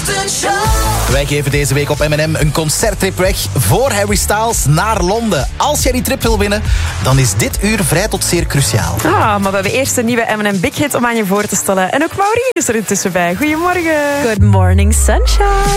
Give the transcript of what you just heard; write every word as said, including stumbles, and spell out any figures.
Wij geven deze week op M en M een concerttrip weg voor Harry Styles naar Londen. Als jij die trip wil winnen, dan is dit uur vrij tot zeer cruciaal. Ah, maar we hebben eerst een nieuwe M en M Big Hit om aan je voor te stellen. En ook Maureen is er intussen bij. Goedemorgen. Good morning, sunshine.